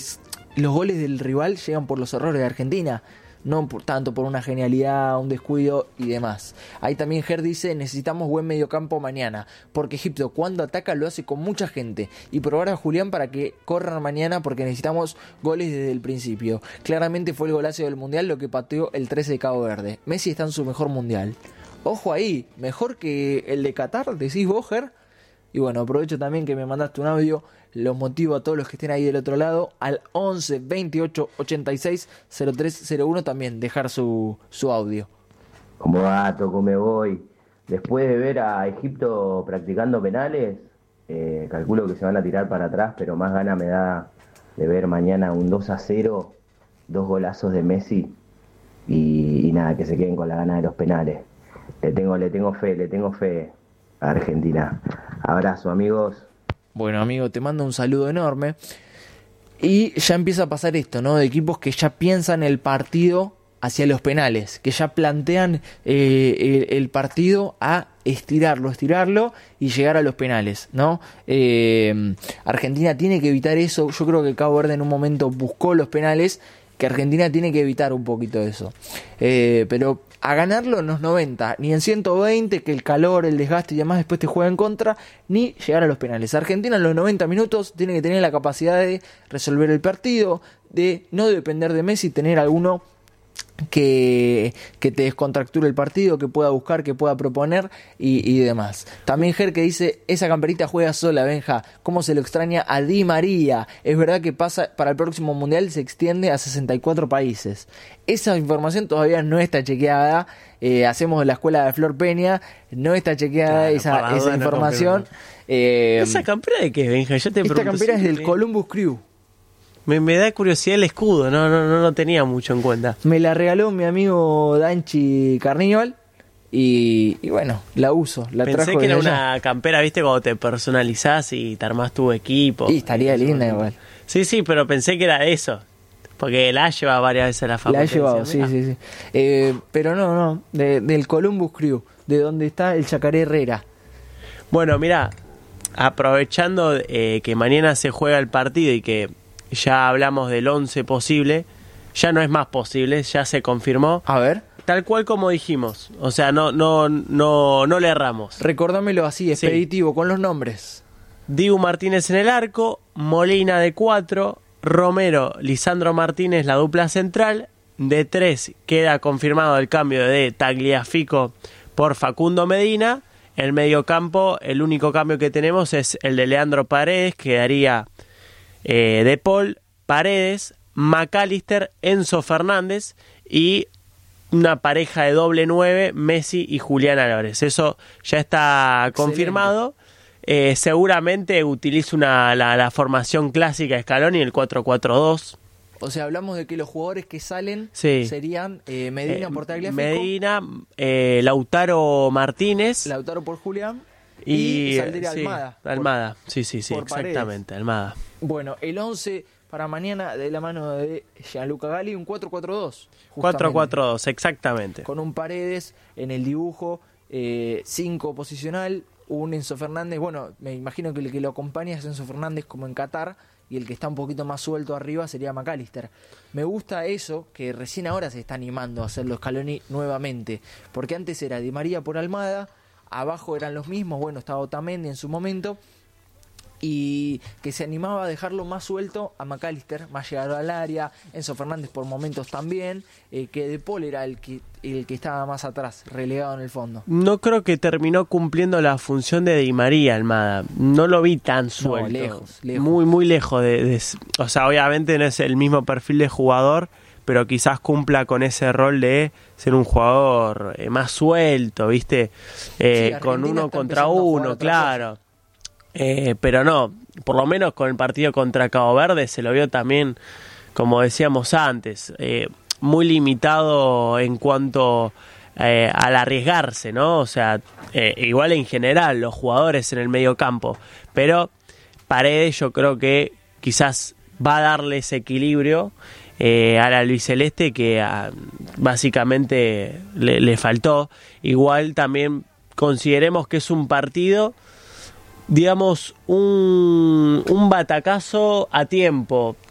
los goles del rival llegan por los errores de Argentina, no tanto por una genialidad, un descuido y demás. Ahí también Ger dice: necesitamos buen mediocampo mañana, porque Egipto cuando ataca lo hace con mucha gente, y probar a Julián para que corran mañana porque necesitamos goles desde el principio. Claramente fue el golazo del Mundial lo que pateó el 13 de Cabo Verde. Messi está en su mejor Mundial. Ojo ahí, mejor que el de Qatar, decís vos, Ger. Y bueno, aprovecho también que me mandaste un audio. Los motivo a todos los que estén ahí del otro lado al 11 28 86 0301 también dejar su audio. Como gato, come voy. Después de ver a Egipto practicando penales, calculo que se van a tirar para atrás, pero más gana me da de ver mañana un 2-0, 2 golazos de Messi y nada, que se queden con la gana de los penales. Le tengo fe a Argentina. Abrazo, amigos. Bueno, amigo, te mando un saludo enorme. Y ya empieza a pasar esto, ¿no? De equipos que ya piensan el partido hacia los penales, que ya plantean el partido a estirarlo y llegar a los penales, ¿no? Argentina tiene que evitar eso. Yo creo que Cabo Verde en un momento buscó los penales, que Argentina tiene que evitar un poquito eso. Pero a ganarlo en los 90, ni en 120, que el calor, el desgaste y demás después te juega en contra, ni llegar a los penales. Argentina en los 90 minutos tiene que tener la capacidad de resolver el partido, de no depender de Messi, tener alguno que te descontracture el partido, que pueda buscar, que pueda proponer y demás. También Ger que dice: esa camperita juega sola, Benja, cómo se lo extraña a Di María. Es verdad que pasa para el próximo mundial, se extiende a 64 países. Esa información todavía no está chequeada. Hacemos la escuela de Flor Peña, no está chequeada esa información. ¿Esa campera de qué, Benja? Yo te esta pregunto, campera es del sí. Columbus Crew. Me da curiosidad el escudo, no lo tenía mucho en cuenta. Me la regaló mi amigo Danchi Carnival y bueno, la uso. La Pensé trajo que era desde allá. una campera, viste, cuando te personalizás y te armás tu equipo. Y estaría linda igual. Sí, pero pensé que era eso. Porque la ha llevado varias veces a la facultad. La he llevado, sí. Pero no, del Columbus Crew, de donde está el Chacaré Herrera. Bueno, mira, aprovechando que mañana se juega el partido y que ya hablamos del 11 posible, ya no es más posible, ya se confirmó. A ver. Tal cual como dijimos, o sea, no le erramos. Recordámelo así, expeditivo, con los nombres. Dibu Martínez en el arco, Molina de 4, Romero, Lisandro Martínez la dupla central, de 3 queda confirmado el cambio de Tagliafico por Facundo Medina. El mediocampo, el único cambio que tenemos es el de Leandro Paredes, quedaría De Paul, Paredes, McAllister, Enzo Fernández y una pareja de doble 9, Messi y Julián Álvarez. Eso ya está confirmado. Seguramente utiliza la formación clásica de Scaloni, el 4-4-2. O sea, hablamos de que los jugadores que salen serían Medina por Tagliafico, Medina, Lautaro Martínez, Lautaro por Julián y saldría Almada. Almada, sí, exactamente, Paredes. Almada. Bueno, el 11 para mañana de la mano de Gianluca Galli, un 4-4-2. 4-4-2, exactamente. Con un Paredes en el dibujo, 5 posicional, un Enzo Fernández. Bueno, me imagino que el que lo acompaña es Enzo Fernández como en Qatar, y el que está un poquito más suelto arriba sería McAllister. Me gusta eso, que recién ahora se está animando a hacerlo Scaloni nuevamente, porque antes era Di María por Almada, abajo eran los mismos, bueno, estaba Otamendi en su momento, y que se animaba a dejarlo más suelto a McAllister, más llegado al área, Enzo Fernández por momentos también, que De Paul era el que estaba más atrás, relegado en el fondo. No creo que terminó cumpliendo la función de Di María Almada, no lo vi tan suelto. No, lejos. Muy lejos o sea, obviamente no es el mismo perfil de jugador, pero quizás cumpla con ese rol de ser un jugador más suelto, ¿viste? Con uno contra uno, claro. Pero no, por lo menos con el partido contra Cabo Verde se lo vio también, como decíamos antes, muy limitado en cuanto al arriesgarse, ¿no? O sea, igual en general los jugadores en el medio campo, pero Paredes yo creo que quizás va a darle ese equilibrio a la albiceleste que básicamente le faltó. Igual también consideremos que es un partido, digamos, un batacazo a tiempo.